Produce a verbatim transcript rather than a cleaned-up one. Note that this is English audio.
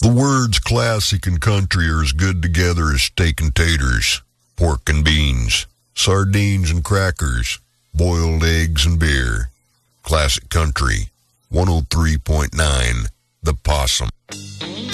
The words classic and country are as good together as steak and taters, pork and beans, sardines and crackers, boiled eggs and beer. Classic Country, one oh three point nine, The Possum.